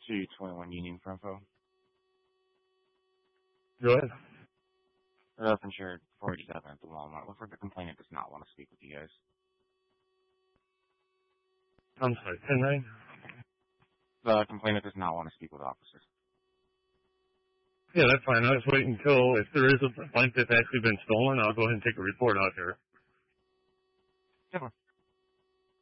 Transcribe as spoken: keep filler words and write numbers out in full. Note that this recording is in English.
two twenty-one Union for info. Go ahead. Rudolph insured four eighty-seven at the Walmart. Looks like the complainant does not want to speak with you guys. I'm sorry, ten nine? The complainant does not want to speak with officers. Yeah, that's fine. I'll just wait until, if there is a bike that's actually been stolen, I'll go ahead and take a report out here. Definitely.